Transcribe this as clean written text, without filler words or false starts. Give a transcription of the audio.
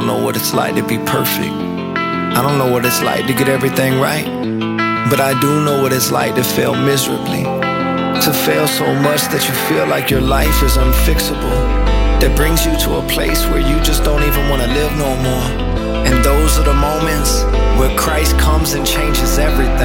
don't know what it's like to be perfect. I don't know what it's like to get everything right. But I do know what it's like to fail miserably. To fail so much that you feel like your life is unfixable. That brings you to a place where you just don't even want to live no more. And those are the moments where Christ comes and changes everything.